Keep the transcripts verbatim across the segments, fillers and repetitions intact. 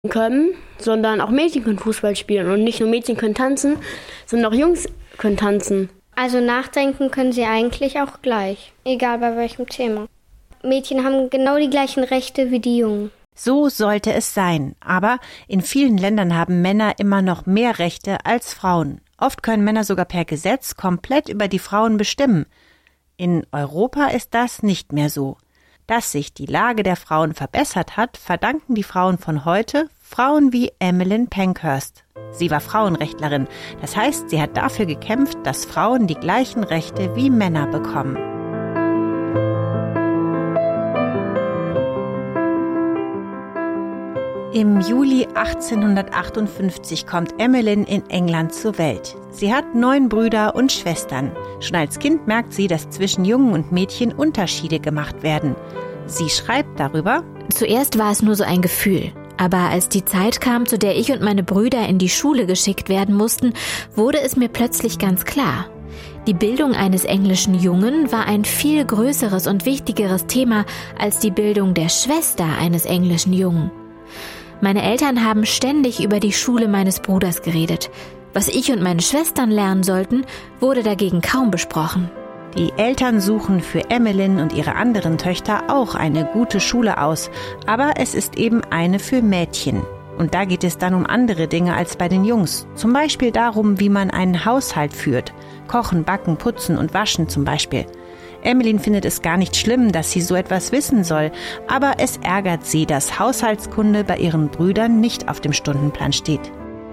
können, sondern auch Mädchen können Fußball spielen. Und nicht nur Mädchen können tanzen, sondern auch Jungs können tanzen. Also nachdenken können sie eigentlich auch gleich, egal bei welchem Thema. Mädchen haben genau die gleichen Rechte wie die Jungen. So sollte es sein, aber in vielen Ländern haben Männer immer noch mehr Rechte als Frauen. Oft können Männer sogar per Gesetz komplett über die Frauen bestimmen. In Europa ist das nicht mehr so. Dass sich die Lage der Frauen verbessert hat, verdanken die Frauen von heute Frauen wie Emmeline Pankhurst. Sie war Frauenrechtlerin, das heißt, sie hat dafür gekämpft, dass Frauen die gleichen Rechte wie Männer bekommen. Im Juli achtzehnhundertachtundfünfzig kommt Emmeline in England zur Welt. Sie hat neun Brüder und Schwestern. Schon als Kind merkt sie, dass zwischen Jungen und Mädchen Unterschiede gemacht werden. Sie schreibt darüber: Zuerst war es nur so ein Gefühl. Aber als die Zeit kam, zu der ich und meine Brüder in die Schule geschickt werden mussten, wurde es mir plötzlich ganz klar. Die Bildung eines englischen Jungen war ein viel größeres und wichtigeres Thema als die Bildung der Schwester eines englischen Jungen. Meine Eltern haben ständig über die Schule meines Bruders geredet. Was ich und meine Schwestern lernen sollten, wurde dagegen kaum besprochen. Die Eltern suchen für Emmeline und ihre anderen Töchter auch eine gute Schule aus, aber es ist eben eine für Mädchen. Und da geht es dann um andere Dinge als bei den Jungs. Zum Beispiel darum, wie man einen Haushalt führt. Kochen, backen, putzen und waschen zum Beispiel. Emmeline findet es gar nicht schlimm, dass sie so etwas wissen soll, aber es ärgert sie, dass Haushaltskunde bei ihren Brüdern nicht auf dem Stundenplan steht.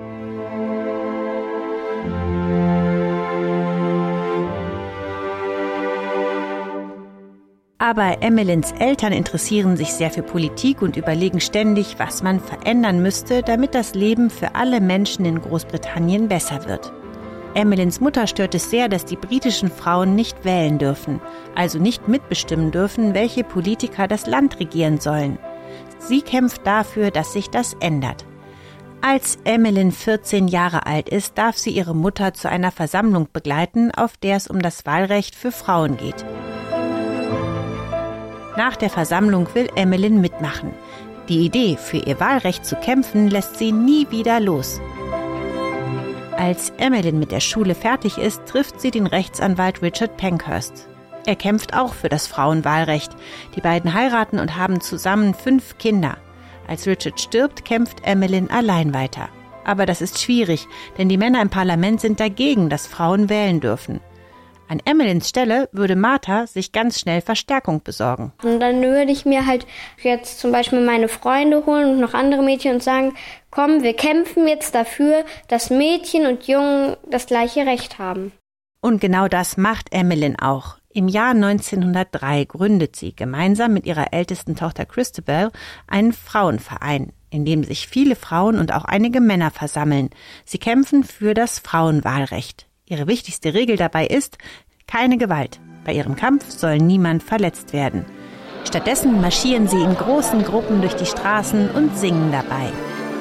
Aber Emmelines Eltern interessieren sich sehr für Politik und überlegen ständig, was man verändern müsste, damit das Leben für alle Menschen in Großbritannien besser wird. Emmelines Mutter stört es sehr, dass die britischen Frauen nicht wählen dürfen, also nicht mitbestimmen dürfen, welche Politiker das Land regieren sollen. Sie kämpft dafür, dass sich das ändert. Als Emmeline vierzehn Jahre alt ist, darf sie ihre Mutter zu einer Versammlung begleiten, auf der es um das Wahlrecht für Frauen geht. Nach der Versammlung will Emmeline mitmachen. Die Idee, für ihr Wahlrecht zu kämpfen, lässt sie nie wieder los. Als Emmeline mit der Schule fertig ist, trifft sie den Rechtsanwalt Richard Pankhurst. Er kämpft auch für das Frauenwahlrecht. Die beiden heiraten und haben zusammen fünf Kinder. Als Richard stirbt, kämpft Emmeline allein weiter. Aber das ist schwierig, denn die Männer im Parlament sind dagegen, dass Frauen wählen dürfen. An Emmelines Stelle würde Martha sich ganz schnell Verstärkung besorgen. Und dann würde ich mir halt jetzt zum Beispiel meine Freunde holen und noch andere Mädchen und sagen, komm, wir kämpfen jetzt dafür, dass Mädchen und Jungen das gleiche Recht haben. Und genau das macht Emmeline auch. Im Jahr neunzehnhundertdrei gründet sie gemeinsam mit ihrer ältesten Tochter Christabel einen Frauenverein, in dem sich viele Frauen und auch einige Männer versammeln. Sie kämpfen für das Frauenwahlrecht. Ihre wichtigste Regel dabei ist, keine Gewalt. Bei ihrem Kampf soll niemand verletzt werden. Stattdessen marschieren sie in großen Gruppen durch die Straßen und singen dabei.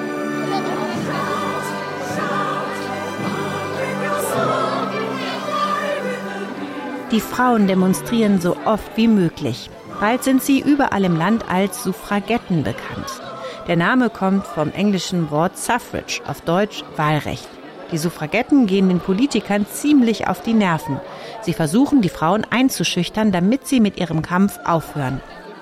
Die Frauen demonstrieren so oft wie möglich. Bald sind sie überall im Land als Suffragetten bekannt. Der Name kommt vom englischen Wort Suffrage, auf Deutsch Wahlrecht. Die Suffragetten gehen den Politikern ziemlich auf die Nerven. Sie versuchen, die Frauen einzuschüchtern, damit sie mit ihrem Kampf aufhören.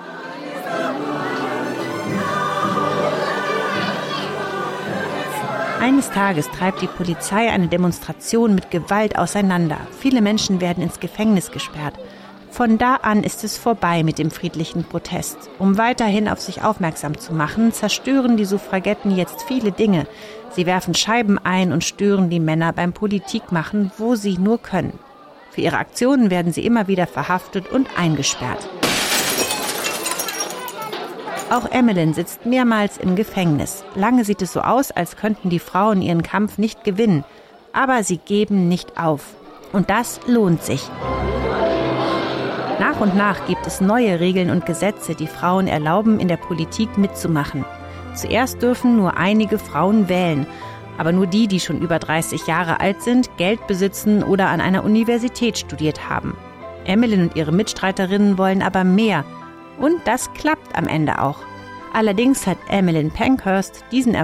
Eines Tages treibt die Polizei eine Demonstration mit Gewalt auseinander. Viele Menschen werden ins Gefängnis gesperrt. Von da an ist es vorbei mit dem friedlichen Protest. Um weiterhin auf sich aufmerksam zu machen, zerstören die Suffragetten jetzt viele Dinge. Sie werfen Scheiben ein und stören die Männer beim Politikmachen, wo sie nur können. Für ihre Aktionen werden sie immer wieder verhaftet und eingesperrt. Auch Emmeline sitzt mehrmals im Gefängnis. Lange sieht es so aus, als könnten die Frauen ihren Kampf nicht gewinnen. Aber sie geben nicht auf. Und das lohnt sich. Nach und nach gibt es neue Regeln und Gesetze, die Frauen erlauben, in der Politik mitzumachen. Zuerst dürfen nur einige Frauen wählen, aber nur die, die schon über dreißig Jahre alt sind, Geld besitzen oder an einer Universität studiert haben. Emmeline und ihre Mitstreiterinnen wollen aber mehr. Und das klappt am Ende auch. Allerdings hat Emmeline Pankhurst diesen